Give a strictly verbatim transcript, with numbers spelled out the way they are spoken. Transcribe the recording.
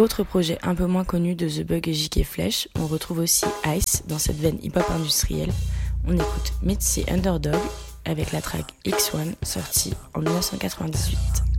Autre projet un peu moins connu de The Bug et J K Flesh, on retrouve aussi Ice dans cette veine hip-hop industrielle. On écoute Meet the Underdog avec la track X un sortie en dix-neuf cent quatre-vingt-dix-huit.